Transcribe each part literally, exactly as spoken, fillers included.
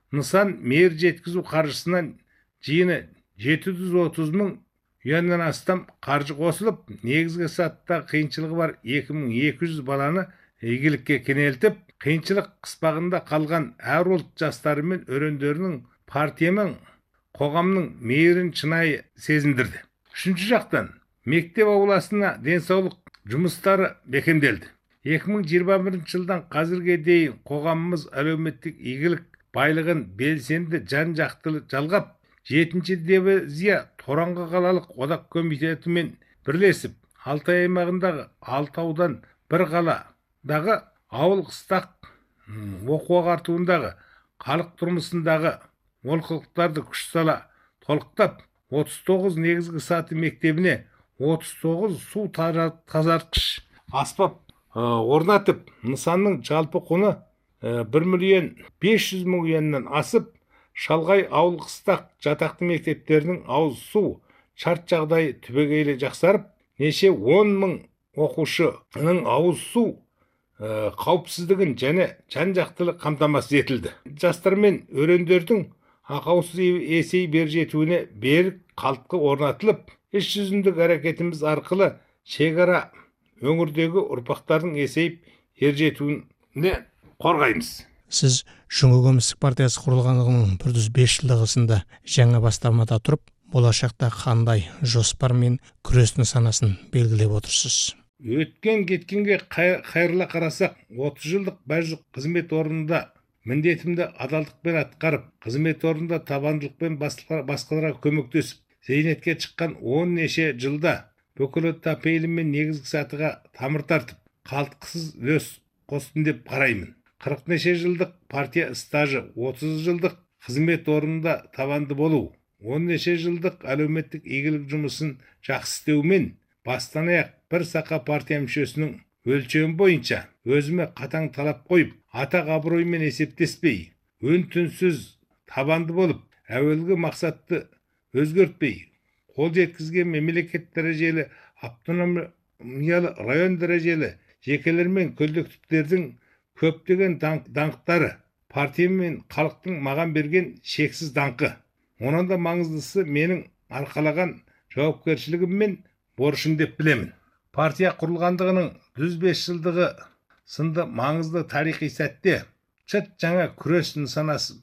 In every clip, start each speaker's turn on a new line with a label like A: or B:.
A: Нысан мейір жеткізу қаржысынан жиыны жеті жүз отыз мың юаннан астам қаржы қосылып, негізгі сатыда қиыншылығы бар екі мың екі жүз баланы игілікке кенелтіп, қиыншылық қыспағында қалған әр ұлт жастары мен өрендерінің партияның қоғамның мейірін шынайы сезіндірді. Үшінші жақтан, мектеп ауласына денсаулық жұмыстары бекемделді. екі мың жиырма бірінші жылдан қазірге дейін қоғамымыз әлеуметтік игілік байлығын белсенді жан-жақтылы жалғап, жетінші дивизия Тораңғы қалалық одақ комитетімен бірлесіп, Алтай аймағындағы алты аудан бір қаладағы ауыл қыстақ оқу ағартуындағы халық тұрмысындағы олқылықтарды күш сала толықтап, отыз тоғыз негізгі саты мектебіне отыз тоғыз су тазартқыш аспап орнатып, нысанның жалпы құны бір миллион бес жүз мың юаннан асып, шалғай ауыл қыстақ жатақты мектептерінің ауыз су шарт жағдайы түбегейлі жақсарып, неше он мың оқушының ауыз су қауіпсіздігін және жан-жақтылы қамтамасыз етілді. Жастар мен өрендердің ақаусыз есей бер жетуіне берік қалтқы орнатылып, іс жүзіндік әрекетіміз арқылы шекара өңірдегі ұрпақтардың есейіп ер жетуіне қорғаймыз.
B: Сіз Шүңгі Көмістік партиясы құрылғанының бір жүз бес жылдығысында жаңа бастамада тұрып, болашақта қандай жоспар мен күрес нысанасын белгілеп отырсыз?
A: Өткен кеткенге қайырлы қарасақ, отыз жылдық бәжік қызмет орнында міндетімді адалдықпен атқарып, қызмет орнында табандылықпен басқаларға көмектесіп, зейнетке шыққан он неше жылда бүкілі тапейлі мен негізгі сатыға тамыр тартып, қалтқысыз үлес қостым деп қараймын. қырық неше жылдық партия стажы, отыз жылдық қызмет орнында табанды болу, он неше жылдық әлеуметтік игілік жұмысын жақсы істеумен бастан аяқ бір сақа партия мүшесінің өлшемі бойынша өзіме қатаң талап қойып, атақ абыроймен есептеспей, үн-түнсіз табанды болып, әуелгі мақсатты өзгертпей, қол жеткізген мемлекет дәрежелі, автономиялы район дәрежелі жекелер мен коллективтердің көптеген даңқтары, партия мен халықтың маған берген шексіз даңқы. Онан да маңыздысы менің арқалаған жауапкершілігім мен борышым деп білемін. Партия құрылғандығының жүз бес жылдығы сынды маңызды тарихи сәтте чыт жаңа күрес нысанасы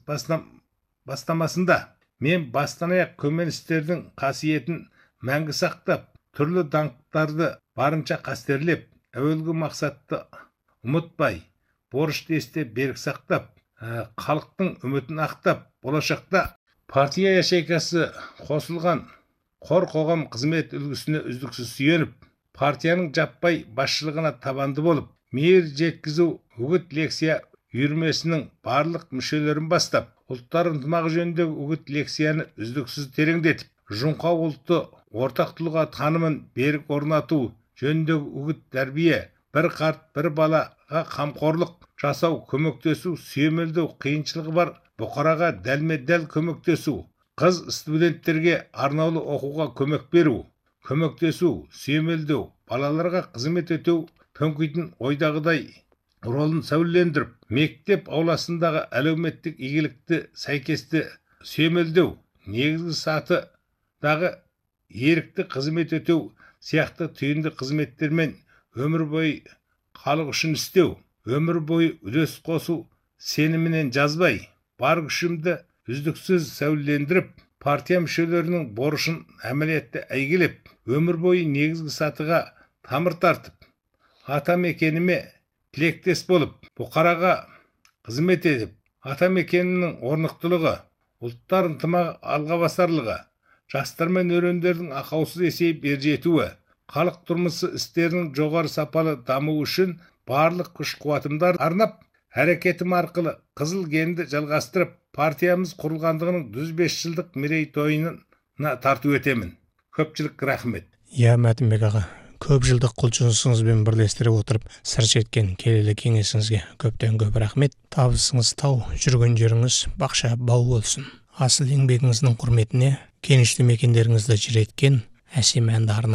A: бастамасында мен бастан аяқ көменістердің қасиетін мәңгі сақтап, түрлі даңқтарды барынша қастерлеп, әуелгі мақсатты ұмытпай, борышты есте берік сақтап, халықтың үмітін ақтап, болашақта партия ячейкасы қосылған қор қоғам қызмет үлгісіне үздіксіз сүйеніп, партияның жаппай басшылығына табанды болып, мейір жеткізу үгіт лекция үйірмесінің барлық мүшелерін бастап, ұлттар ынтымағы жөніндегі үгіт лекцияны үздіксіз тереңдетіп, жұңқау ұлтты ортақ тұлға танымын берік орнату жөніндегі үгіт тәрбие, бір қарт бір балаға қамқорлық жасау, көмектесу, сүйемелдеу қиыншылығы бар бұқараға дәлме-дәл көмектесу, қыз студенттерге арнаулы оқуға көмек беру, көмектесу, сүйемелдеу, балаларға қызмет ету пөңкейтін ойдағыдай ролын сәулелендіріп, мектеп ауласындағы әлеуметтік игілікті сәйкесті сүйемелдеу, негізгі сатыдағы ерікті қызмет ету сияқты түйінді қызметтермен өмір бойы халық үшін істеу, өмір бойы үлес қосу сенімінен жазбай, бар күшімді үздіксіз сәулелендіріп, партия мүшелерінің борышын әмелетті әйгілеп, өмір бойы негізгі сатыға тамыр тартып, ата мекеніме тілектес болып, бұқараға қызмет етіп, ата мекенінің орнықтылығы, ұлттар ынтымағы алғабасарлығы, жастар мен өрендердің ақаусыз есейіп ер жетуі, халық тұрмысы істерінің жоғары сапалы дамуы үшін барлық күш қуатымдар арнап, әрекетім арқылы қызыл генді жалғастырып, партиямыз құрылғандығының жүз бес жылдық мерейтойына тарту етемін. Көпшілік рахмет.
B: Я Мәтінбек аға, көп жылдық құлшынысыңызбен бірлестіре отырып сыр шерткен келелі кеңесіңізге көптен көп рахмет. Табысыңыз тау, жүрген жеріңіз бақша бау болсын. Асыл еңбегіңіздің құрметіне кенішті мекендеріңізді жыр еткен әсем әнді арнаймын.